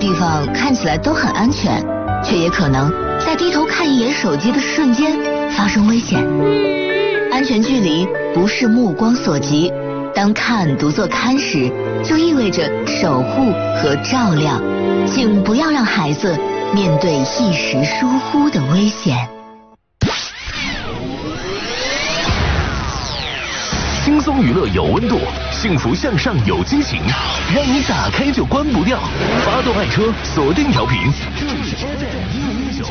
地方看起来都很安全，却也可能在低头看一眼手机的瞬间发生危险。安全距离不是目光所及，当看读作看时，就意味着守护和照料。请不要让孩子面对一时疏忽的危险。 轻松娱乐有温度，幸福向上有激情，让你打开就关不掉。发动爱车，锁定调频，这里是 FM105.9。